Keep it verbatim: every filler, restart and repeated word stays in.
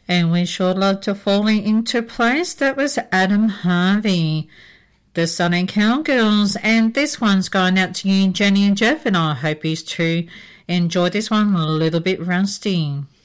And we sure love to falling into place. That was Adam Harvey, the Southern Cowgirls. And this one's going out to you, Jenny and Jeff, and I hope you too enjoy this one a little bit rusty.